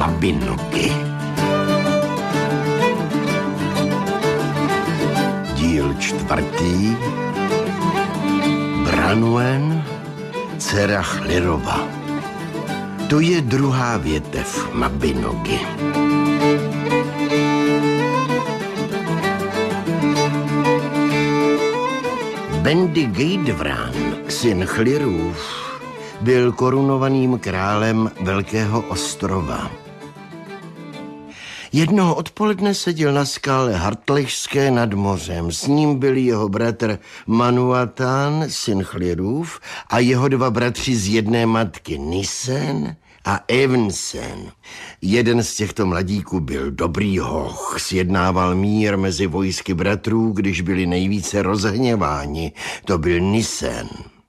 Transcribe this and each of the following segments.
Mabinogi. Díl 4. Branwen, dcera Chlirova. To je druhá větev Mabinogi. Bendigeidvran, syn Chlirův, byl korunovaným králem Velkého ostrova. Jednoho odpoledne seděl na skále Hartlechské nad mořem. S ním byl jeho bratr Manuatan, syn Chlirův, a jeho 2 bratři z jedné matky, Nisen a Evensen. Jeden z těchto mladíků byl dobrý hoch, sjednával mír mezi vojsky bratrů, když byli nejvíce rozhněváni. To byl Nisen.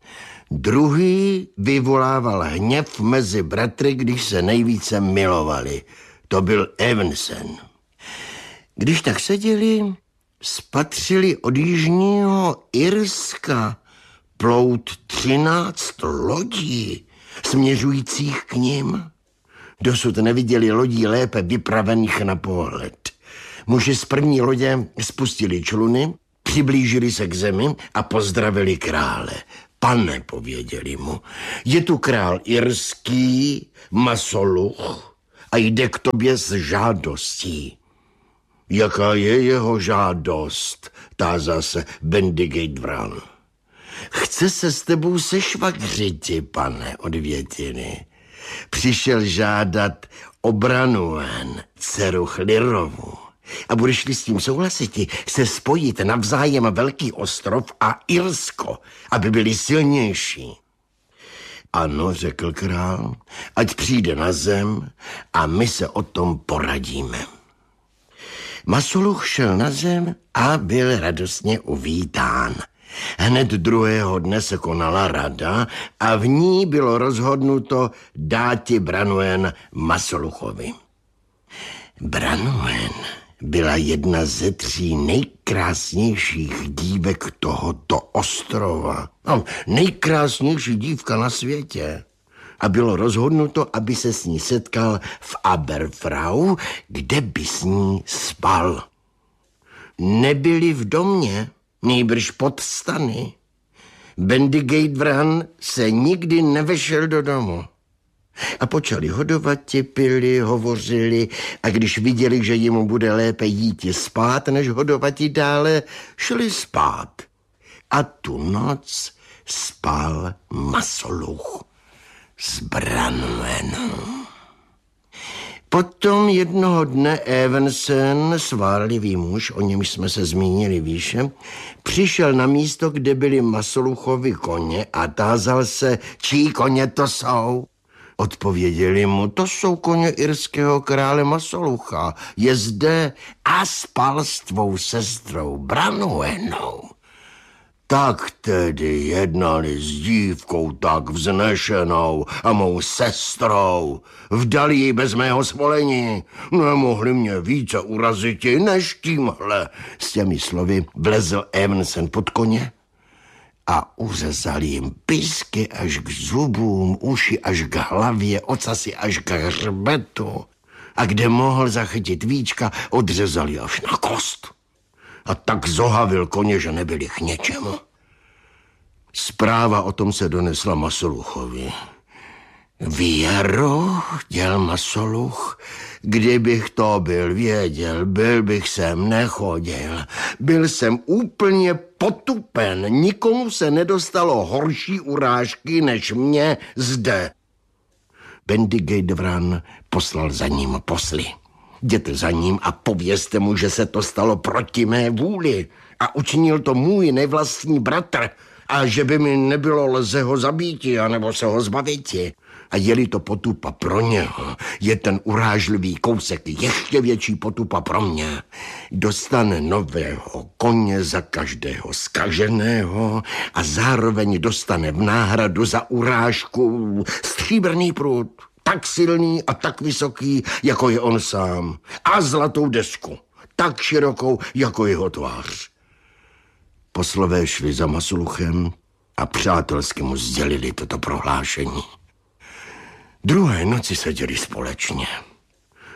Druhý vyvolával hněv mezi bratry, když se nejvíce milovali. To byl Evensen. Když tak seděli, spatřili od jižního Irska plout 13 lodí, směřujících k nim. Dosud neviděli lodí lépe vypravených na pohled. Muži z první lodě spustili čluny, přiblížili se k zemi a pozdravili krále. Pane, pověděli mu, je tu král irský Masoluch a jde k tobě s žádostí. Jaká je jeho žádost? Tázal se Bendigeidvran. Chce se s tebou sešvagřiti, pane, odvětiny. Přišel žádat o Branwen, dceru Chlirovu. A budeš-li s tím souhlasiti, se spojit navzájem Velký ostrov a Irsko, aby byli silnější. Ano, řekl král, ať přijde na zem a my se o tom poradíme. Masoluch šel na zem a byl radostně uvítán. Hned druhého dne se konala rada a v ní bylo rozhodnuto dáti Branwen Masoluchovi. Branwen byla jedna ze 3 nejkrásnějších dívek tohoto ostrova. Nejkrásnější dívka na světě. A bylo rozhodnuto, aby se s ní setkal v Aberfrau, kde by s ní spal. Nebyli v domě, nýbrž pod stany. Bendigeidvran se nikdy nevešel do domu. A počali hodovati, pili, hovořili a když viděli, že jim bude lépe jíti spát, než hodovati dále, šli spát. A tu noc spal Masoluch s Branwenem. Potom jednoho dne Evensen, svárlivý muž, o němž jsme se zmínili výše, přišel na místo, kde byly Masoluchovi koně a tázal se, čí koně to jsou. Odpověděli mu, to jsou koně irského krále Masolucha, je zde a spal s tvou sestrou Branwenou. Tak tedy jednali s dívkou tak vznešenou a mou sestrou. Vdali ji bez mého svolení. Nemohli mě více uraziti než tímhle. S těmi slovy vlezl Evensen pod koně a uřezal jim písky až k zubům, uši až k hlavě, ocasy až k hřbetu. A kde mohl zachytit víčka, odřezal ji až na kost. A tak zohavil koně, že nebyli k něčemu. Zpráva o tom se donesla Masoluchovi. Věro, děl Masoluch, kdybych to byl věděl, byl bych sem nechodil. Byl jsem úplně potupen, nikomu se nedostalo horší urážky než mě zde. Bendigeidvran poslal za ním posly. Jděte za ním a povězte mu, že se to stalo proti mé vůli a učinil to můj nevlastní bratr a že by mi nebylo lze ho zabíti anebo se ho zbaviti. A je-li to potupa pro něho, je ten urážlivý kousek ještě větší potupa pro mě. Dostane nového koně za každého zkaženého a zároveň dostane v náhradu za urážku stříbrný prut, tak silný a tak vysoký, jako je on sám, a zlatou desku, tak širokou, jako jeho tvář. Poslové šli za Masoluchem a přátelsky mu sdělili toto prohlášení. Druhé noci seděli společně.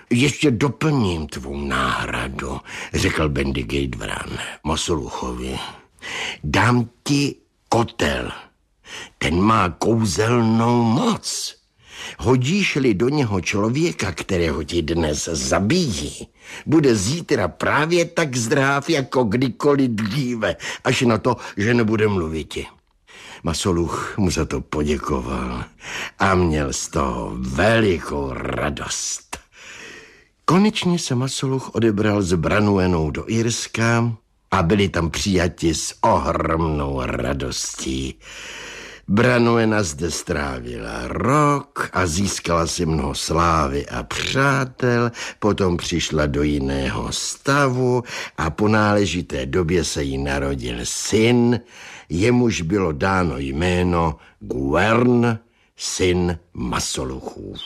Ještě doplním tvou náhradu, řekl Bendigeid Vran Masoluchovi. Dám ti kotel. Ten má kouzelnou moc. Hodíš-li do něho člověka, kterého ti dnes zabíjí, bude zítra právě tak zdráv, jako kdykoliv dříve, až na to, že nebude mluviti. Masoluch mu za to poděkoval a měl z toho velikou radost. Konečně se Masoluch odebral s Brannuenou do Irska a byli tam přijati s ohromnou radostí. Brannuena zde strávila rok a získala si mnoho slávy a přátel, potom přišla do jiného stavu a po náležité době se jí narodil syn, jemuž bylo dáno jméno Gwern, syn Masoluchův.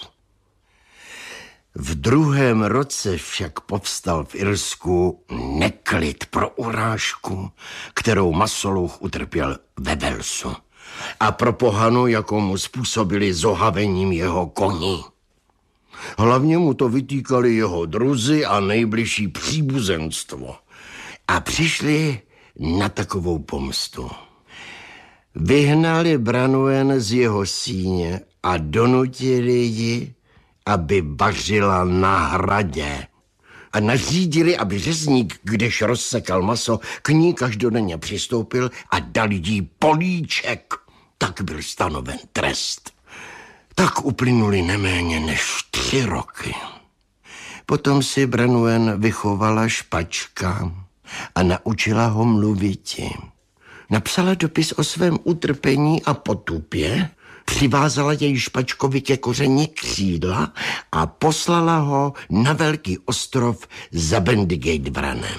V 2. roce však povstal v Irsku neklid pro urážku, kterou Masoluch utrpěl ve Walesu, a pro pohanu, jakou mu způsobili zohavením jeho koní. Hlavně mu to vytýkali jeho druzi a nejbližší příbuzenstvo. A přišli na takovou pomstu. Vyhnali Brannuen z jeho síně a donutili ji, aby vařila na hradě. A nařídili, aby řezník, když rozsekal maso, k ní každodenně přistoupil a dal jí políček. Tak byl stanoven trest. Tak uplynuly neméně než 3 roky. Potom si Brannuen vychovala špačka a naučila ho mluviti. Napsala dopis o svém utrpení a potupě, přivázala jej špačkovi ke kořeni křídla a poslala ho na velký ostrov za Bendigeid Vranem.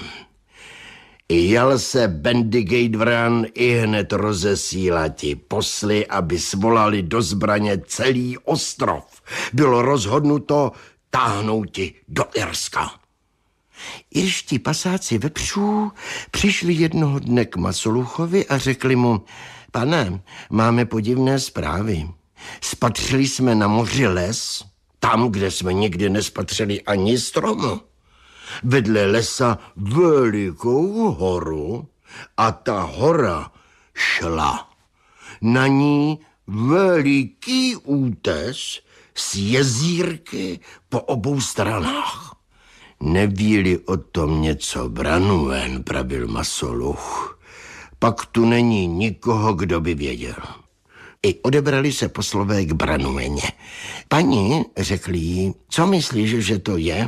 Jel se Bendigeid Vran i hned rozesílati posly, aby svolali do zbraně celý ostrov. Bylo rozhodnuto táhnouti do Irska. Irští pasáci vepřů přišli jednoho dne k Masoluchovi a řekli mu: Pane, máme podivné zprávy. Spatřili jsme na moři les, tam, kde jsme nikdy nespatřili ani stromu. Vedle lesa velikou horu a ta hora šla. Na ní veliký útes s jezírky po obou stranách. Neví-li o tom něco Brannuen, pravil Masoluch, pak tu není nikoho, kdo by věděl. I odebrali se poslové k Brannueně. Paní, řekli jí, co myslíš, že to je?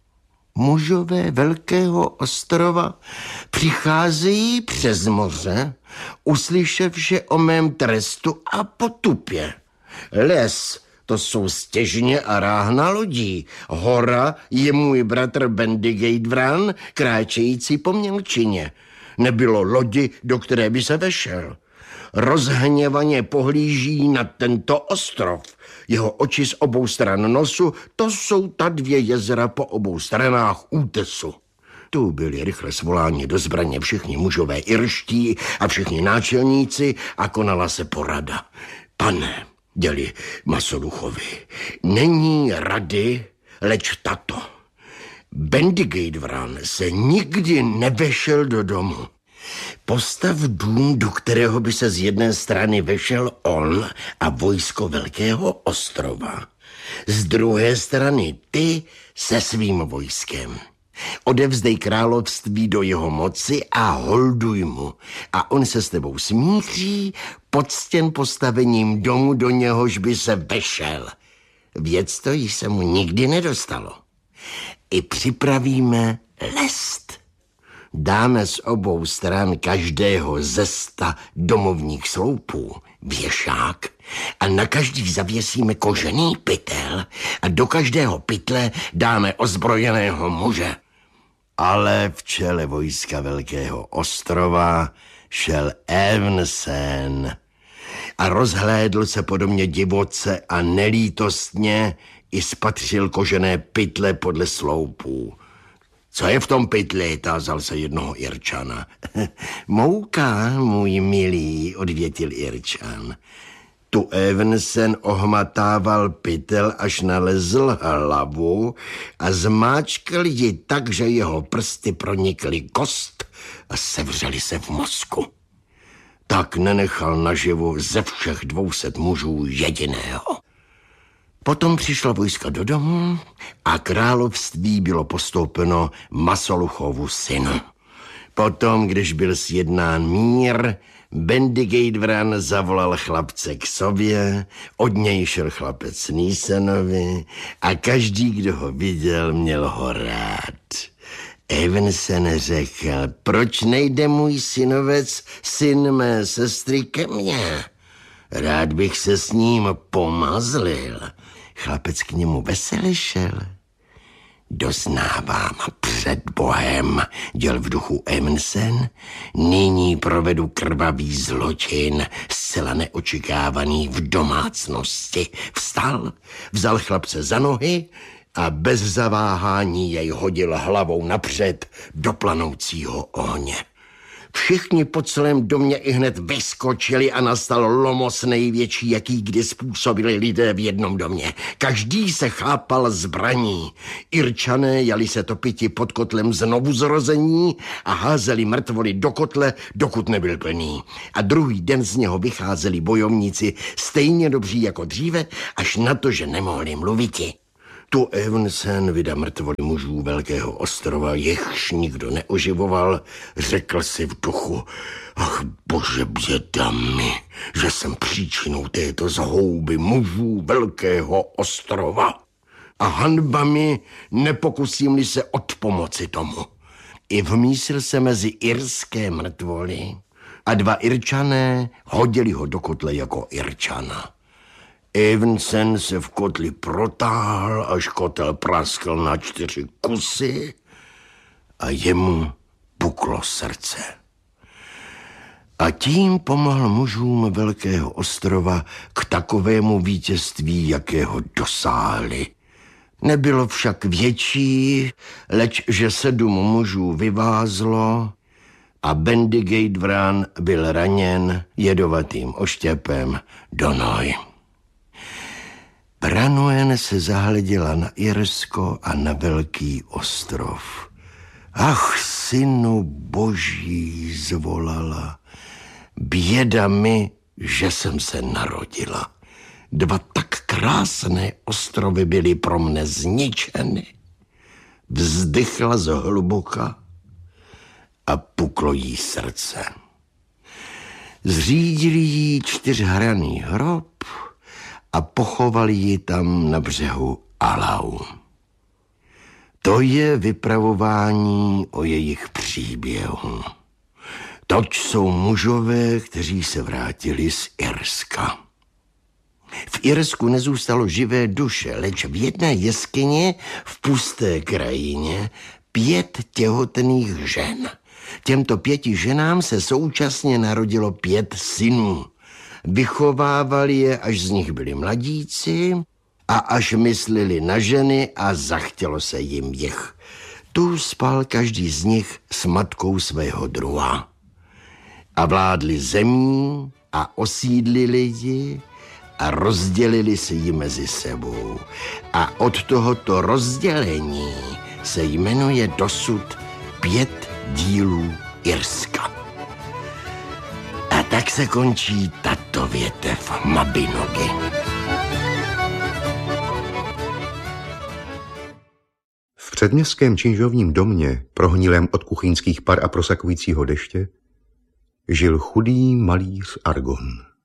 Mužové velkého ostrova přicházejí přes moře, uslyševši o mém trestu a potupě. Les, to jsou stěžně a ráhna lodí. Hora je můj bratr Bendigeid Vran, kráčející po mělčině. Nebylo lodi, do které by se vešel. Rozhněvaně pohlíží na tento ostrov. Jeho oči z obou stran nosu, to jsou ta 2 jezera po obou stranách útesu. Tu byli rychle svoláni do zbraně všichni mužové irští a všichni náčelníci a konala se porada. Pane, děli Masoluchovi, není rady, leč tato. Bendigeid Vran se nikdy nevešel do domu. Postav dům, do kterého by se z jedné strany vešel on a vojsko velkého ostrova. Z druhé strany ty se svým vojskem. Odevzdej království do jeho moci a holduj mu. A on se s tebou smíří, poctěn postavením domu, do něhož by se vešel. Věc to jí se mu nikdy nedostalo. I připravíme lest. Dáme z obou stran každého ze 100 domovních sloupů věšák a na každý zavěsíme kožený pytel a do každého pytle dáme ozbrojeného muže. Ale v čele vojska velkého ostrova šel Evnsen a rozhlédl se podobně divoce a nelítostně i spatřil kožené pytle podle sloupů. Co je v tom pytli, tázal se jednoho Irčana. Mouka, můj milý, odvětil Irčan. Tu Evensen ohmatával pytel, až nalezl hlavu a zmáčkl ji tak, že jeho prsty pronikly kost a sevřely se v mozku. Tak nenechal naživu ze všech 200 mužů jediného. Potom přišla vojska do domu a království bylo postoupeno Masoluchovu synu. Potom, když byl sjednán mír, Bendigeidvran zavolal chlapce k sobě, od něj šel chlapec Nisanovi a každý, kdo ho viděl, měl ho rád. Evensen řekl, proč nejde můj synovec, syn mé sestry, ke mně? Rád bych se s ním pomazlil. Chlapec k němu vesele šel. Doznávám před Bohem, děl v duchu Evensen, nyní provedu krvavý zločin, zcela neočekávaný v domácnosti. Vstal, vzal chlapce za nohy a bez zaváhání jej hodil hlavou napřed do planoucího ohně. Všichni po celém domě ihned vyskočili a nastal lomos největší, jaký kdy způsobili lidé v jednom domě. Každý se chápal zbraní. Irčané jali se topiti pod kotlem znovuzrození a házeli mrtvoly do kotle, dokud nebyl plný. A druhý den z něho vycházeli bojovníci stejně dobří jako dříve, až na to, že nemohli mluviti. Tu Evensen, vida mrtvoly mužů Velkého ostrova, jež nikdo neoživoval, řekl si v duchu, ach bože, běda mi, že jsem příčinou této zhouby mužů Velkého ostrova. A hanba mi, nepokusím-li se odpomoci tomu. I vmísil se mezi irské mrtvoly a 2 Irčané hodili ho do kotle jako Irčana. Evensen se v kotli protáhl, až kotel praskl na 4 kusy a jemu puklo srdce. A tím pomohl mužům Velkého ostrova k takovému vítězství, jakého dosáhli. Nebylo však větší, leč že 7 mužů vyvázlo a Bendigeidvran byl raněn jedovatým oštěpem do nohy. Branwen se zahleděla na Irsko a na Velký ostrov. Ach, synu boží, zvolala, běda mi, že jsem se narodila. 2 tak krásné ostrovy byly pro mne zničeny. Vzdychla zhluboka a puklo jí srdce. Zřídili jí 4hraný hrob a pochovali ji tam na břehu Alau. To je vypravování o jejich příběhu. Toť jsou mužové, kteří se vrátili z Irska. V Irsku nezůstalo živé duše, leč v jedné jeskyni v pusté krajině 5 těhotných žen. Těmto 5 ženám se současně narodilo 5 synů. Vychovávali je, až z nich byli mladíci a až mysleli na ženy a zachtělo se jim jich. Tu spal každý z nich s matkou svého druha. A vládli zemí a osídlili ji a rozdělili se ji mezi sebou. A od tohoto rozdělení se jmenuje dosud 5 dílů Irska. A tak se končí tato větev Mabinogi. V předměstském činžovním domě, prohnilém od kuchyňských par a prosakujícího deště, žil chudý malíř Argon.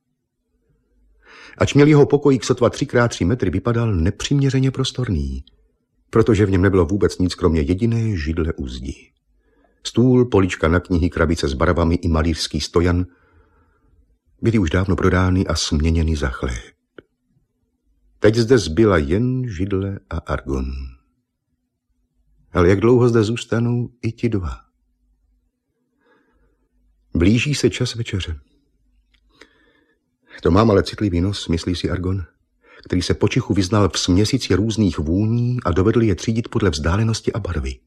Ač měl jeho pokojík sotva 3x3 metry, vypadal nepřiměřeně prostorný, protože v něm nebylo vůbec nic kromě jediné židle u zdi. Stůl, polička na knihy, krabice s barvami i malířský stojan byly už dávno prodány a směněny za chléb. Teď zde zbyla jen židle a Argon. Ale jak dlouho zde zůstanou i ti 2? Blíží se čas večeře. To mám ale citlivý nos, myslí si Argon, který se počichu vyznal v směsici různých vůní a dovedl je třídit podle vzdálenosti a barvy.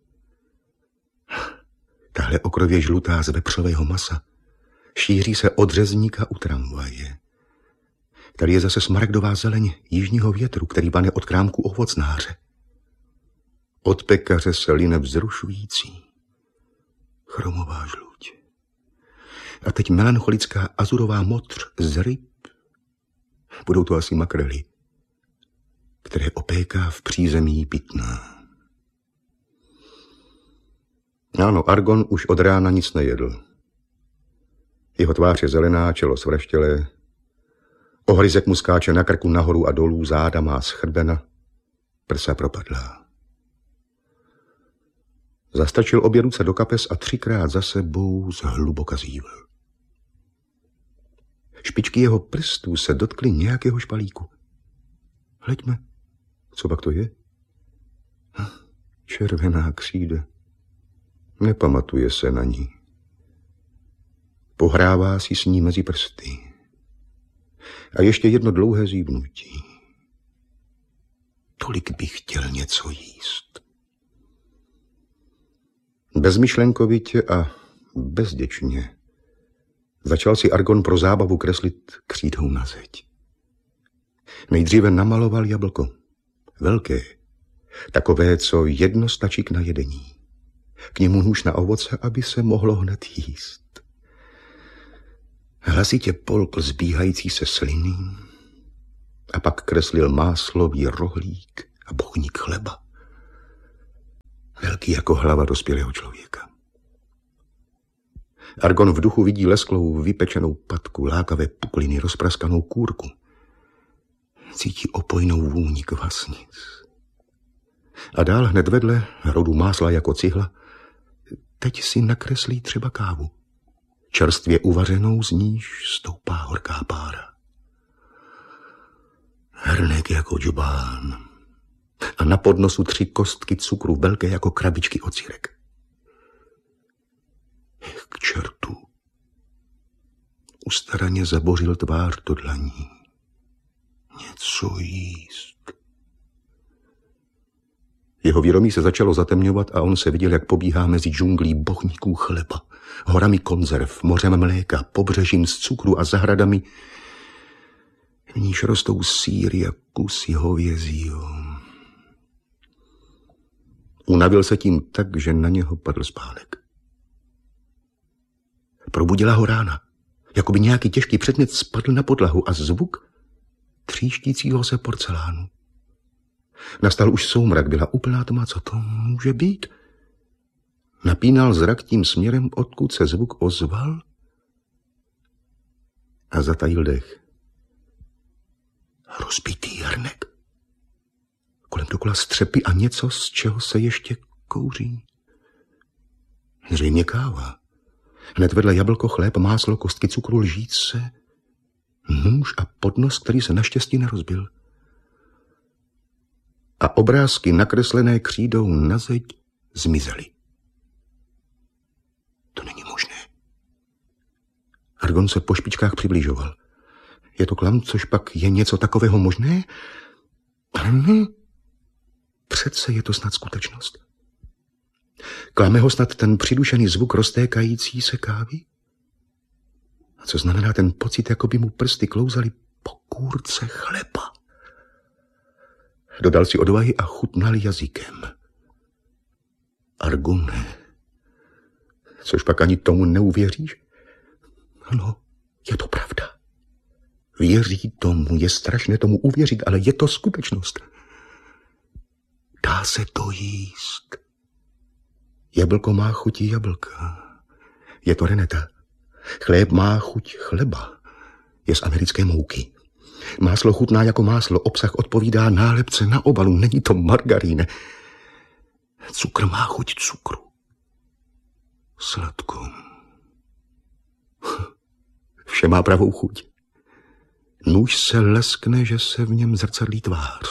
Tahle okrově žlutá z vepřového masa šíří se od řezníka u tramvaje. Tady je zase smaragdová zeleň jižního větru, který vane od krámku ovocnáře. Od pekaře se line vzrušující, chromová žluť. A teď melancholická azurová modř z ryb. Budou to asi makrely, které opéká v přízemí pitná. Ano, Argon už od rána nic nejedl. Jeho tvář je zelená, čelo svraštělé. Ohryzek mu skáče na krku nahoru a dolů, záda má schrbena, prsa propadlá. Zastrčil obě ruce do kapes a 3krát za sebou zhluboka zívl. Špičky jeho prstů se dotkly nějakého špalíku. Hleďme, co pak to je? Červená křída. Nepamatuje se na ní. Pohrává si s ní mezi prsty. A ještě jedno dlouhé zívnutí. Tolik bych chtěl něco jíst. Bezmyšlenkovitě a bezděčně začal si Argon pro zábavu kreslit křídou na zeď. Nejdříve namaloval jablko. Velké. Takové, co jedno stačí k najedení. K němu nůž na ovoce, aby se mohlo hned jíst. Hlasitě polkl zbíhající se sliny a pak kreslil máslový rohlík a bochník chleba. Velký jako hlava dospělého člověka. Argon v duchu vidí lesklou vypečenou patku, lákavé pukliny, rozpraskanou kůrku. Cítí opojnou vůni kvasnic. A dál hned vedle hrodu másla jako cihla teď si nakreslí třeba kávu. Čerstvě uvařenou, z níž stoupá horká pára. Hrnek jako džubán. A na podnosu 3 kostky cukru velké jako krabičky ocírek. K čertu. Ustaraně zabořil tvář do dlaní. Něco jíst. Jeho vědomí se začalo zatemňovat a on se viděl, jak pobíhá mezi džunglí bochníků chleba, horami konzerv, mořem mléka, pobřežím z cukru a zahradami, v níž rostou sýry a kusy hovězího. Unavil se tím tak, že na něho padl spánek. Probudila ho rána, jako by nějaký těžký předmět spadl na podlahu a zvuk tříštícího se porcelánu. Nastal už soumrak, byla úplná tma, co to může být? Napínal zrak tím směrem, odkud se zvuk ozval a zatajil dech. Rozbitý hrnek. Kolem dokola střepy a něco, z čeho se ještě kouří. Zřejmě káva. Hned vedle jablko, chléb, máslo, kostky cukru, lžíce, nůž a podnos, který se naštěstí nerozbil. A obrázky nakreslené křídou na zeď zmizely. To není možné. Argon se po špičkách přibližoval. Je to klam, což pak je něco takového možné? Ale ne. Přece je to snad skutečnost. Klame ho snad ten přidušený zvuk roztékající se kávy? A co znamená ten pocit, jako by mu prsty klouzaly po kůrce chleba? Dodal si odvahy a chutnal jazykem. Argune, což pak ani tomu neuvěříš? Ano, je to pravda. Věří tomu, je strašné tomu uvěřit, ale je to skutečnost. Dá se to jíst. Jablko má chuť jablka. Je to reneta. Chléb má chuť chleba. Je z americké mouky. Máslo chutná jako máslo, obsah odpovídá nálepce na obalu, není to margarín. Cukr má chuť cukru. Sladko. Vše má pravou chuť. Nůž se leskne, že se v něm zrcadlí tvář.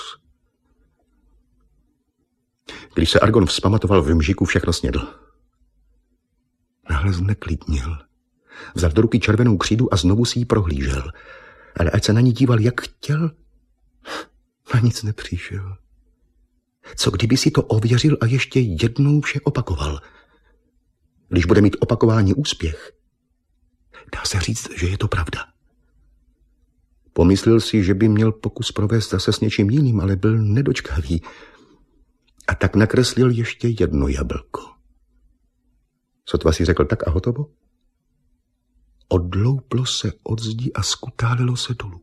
Když se Argon vzpamatoval v mžiku, všechno snědl. Náhle zneklidněl. Vzal do ruky červenou křídu a znovu si ji prohlížel. Ale ať se na ní díval, jak chtěl, na nic nepřišel. Co kdyby si to ověřil a ještě jednou vše opakoval? Když bude mít opakování úspěch, dá se říct, že je to pravda. Pomyslel si, že by měl pokus provést zase s něčím jiným, ale byl nedočkavý. A tak nakreslil ještě jedno jablko. Sotva si řekl tak a hotovo? Odlouplo se od zdi a skutálilo se dolů.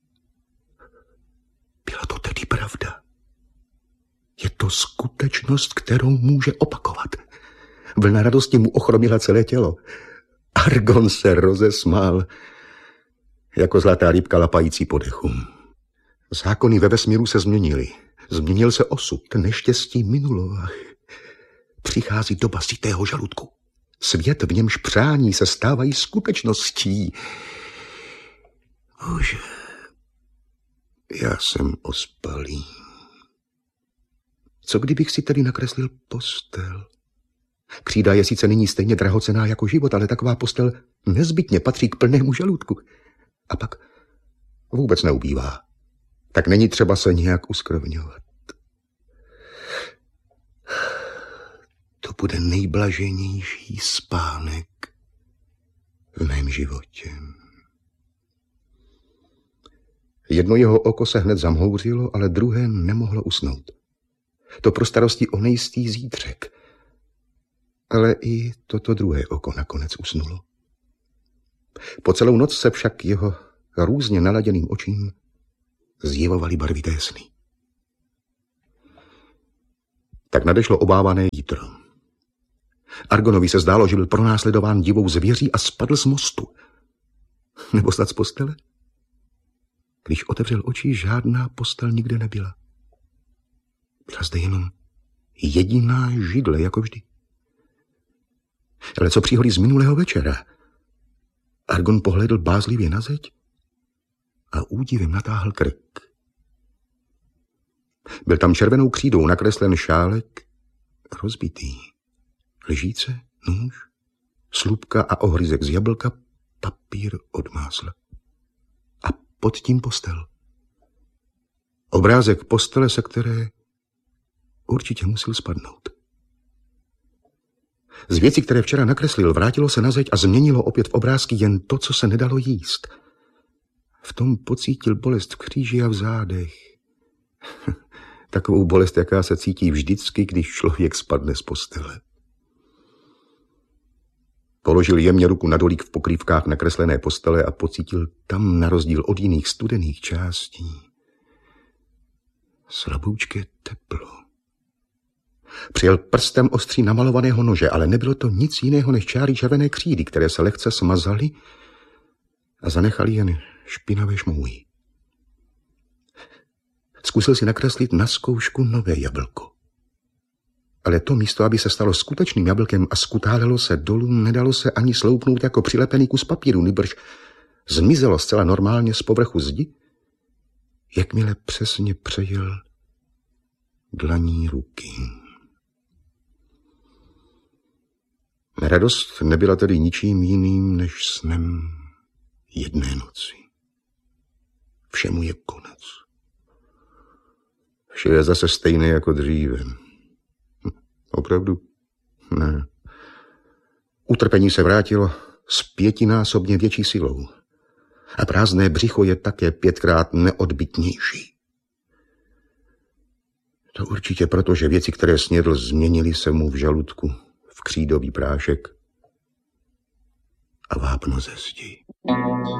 Byla to tedy pravda. Je to skutečnost, kterou může opakovat. Vlna radosti mu ochromila celé tělo. Argon se rozesmál, jako zlatá rybka lapající po dechu. Zákony ve vesmíru se změnily. Změnil se osud, neštěstí minulo. Přichází doba sytého žaludku. Svět, v němž přání se stávají skutečností. Bože, já jsem ospalý. Co kdybych si tedy nakreslil postel? Křída je sice nyní stejně drahocenná jako život, ale taková postel nezbytně patří k plnému žaludku. A pak vůbec neubývá. Tak není třeba se nějak uskrovňovat. To bude nejblaženější spánek v mém životě. Jedno jeho oko se hned zamhouřilo, ale druhé nemohlo usnout. To pro starosti o nejistý zítřek. Ale i toto druhé oko nakonec usnulo. Po celou noc se však jeho různě naladěným očím zjevovaly barvité sny. Tak nadešlo obávané jítro. Argonovi se zdálo, že byl pronásledován divou zvěří a spadl z mostu. Nebo snad z postele? Když otevřel oči, žádná postel nikde nebyla. Byla zde jenom jediná židle, jako vždy. Ale co příhody z minulého večera? Argon pohlédl bázlivě na zeď a údivem natáhl krk. Byl tam červenou křídou nakreslen šálek, rozbitý. Lžíce, nůž, slupka a ohryzek z jablka, papír od másla. A pod tím postel. Obrázek postele, se které určitě musel spadnout. Z věcí, které včera nakreslil, vrátilo se na zeď a změnilo opět v obrázky jen to, co se nedalo jíst. V tom pocítil bolest v kříži a v zádech. Takovou bolest, jaká se cítí vždycky, když člověk spadne z postele. Položil jemně ruku na dolík v pokrývkách nakreslené postele a pocítil tam, na rozdíl od jiných studených částí, slaboučké teplo. Přijel prstem ostří namalovaného nože, ale nebylo to nic jiného než čáry červené křídy, které se lehce smazaly a zanechaly jen špinavé šmouhy. Zkusil si nakreslit na zkoušku nové jablko. Ale to místo, aby se stalo skutečným jablkem a skutálelo se dolů, nedalo se ani sloupnout jako přilepený kus papíru, nýbrž zmizelo zcela normálně z povrchu zdi, jakmile přesně přejel dlaní ruky. Radost nebyla tedy ničím jiným než snem jedné noci. Všemu je konec. Vše je zase stejné jako dříve. Opravdu? Ne. Utrpení se vrátilo s 5násobně větší silou. A prázdné břicho je také 5krát neodbytnější. To určitě proto, že věci, které snědl, změnily se mu v žaludku v křídový prášek a vápno ze zdi.